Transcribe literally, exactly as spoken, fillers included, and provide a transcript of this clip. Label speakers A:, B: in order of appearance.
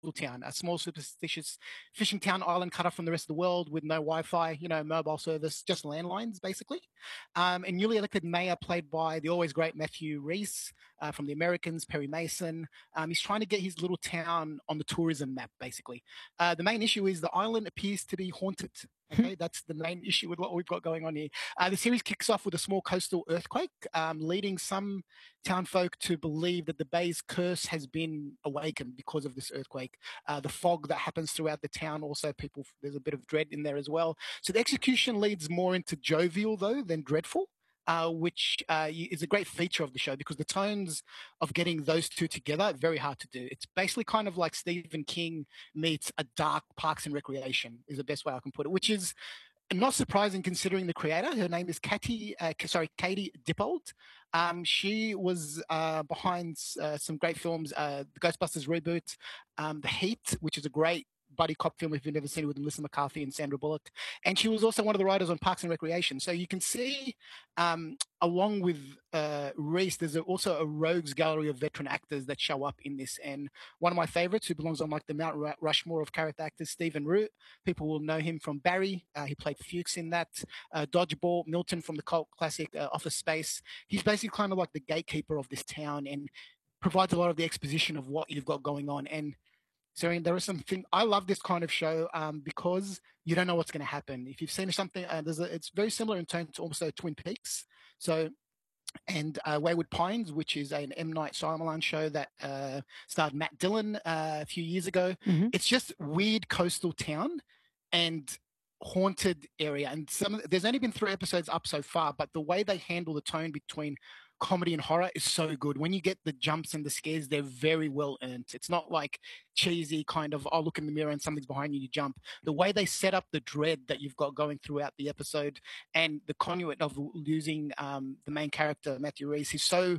A: town, a small, superstitious fishing town island cut off from the rest of the world with no Wi-Fi, you know, mobile service, just landlines, basically. Um, and newly elected mayor, played by the always great Matthew Rhys uh, from The Americans, Perry Mason. Um, he's trying to get his little town on the tourism map, basically. Uh, the main issue is the island appears to be haunted. Okay, that's the main issue with what we've got going on here. Uh, the series kicks off with a small coastal earthquake, um, leading some town folk to believe that the bay's curse has been awakened because of this earthquake. Uh, the fog that happens throughout the town also, people, there's a bit of dread in there as well. So the execution leads more into jovial though than dreadful. Uh, which uh, is a great feature of the show because the tones of getting those two together very hard to do. It's basically kind of like Stephen King meets a dark Parks and Recreation is the best way I can put it, which is not surprising considering the creator. Her name is Katie, uh, sorry, Katie Dippold. Um, she was uh, behind uh, some great films, uh, the Ghostbusters reboot, um, The Heat, which is a great buddy cop film if you've never seen it, with Melissa McCarthy and Sandra Bullock. And she was also one of the writers on Parks and Recreation. So you can see, um, along with uh, Reese, there's a, also a rogues gallery of veteran actors that show up in this. And one of my favorites, who belongs on like the Mount Rushmore of character actors, Stephen Root. People will know him from Barry. Uh, he played Fuchs in that. Uh, Dodgeball, Milton from the cult classic uh, Office Space. He's basically kind of like the gatekeeper of this town and provides a lot of the exposition of what you've got going on. And so there is something, I love this kind of show um, because you don't know what's going to happen. If you've seen something, uh, there's a, it's very similar in tone to also Twin Peaks. So, and uh, Wayward Pines, which is an M. Night Shyamalan show that uh, starred Matt Dillon uh, a few years ago.
B: Mm-hmm.
A: It's just weird coastal town and haunted area. And some there's only been three episodes up so far, but the way they handle the tone between comedy and horror is so good. When you get the jumps and the scares, they're very well earned. It's not like cheesy kind of, oh, look in the mirror and something's behind you, you jump. The way they set up the dread that you've got going throughout the episode and the conduit of losing um, the main character, Matthew Rhys, he's so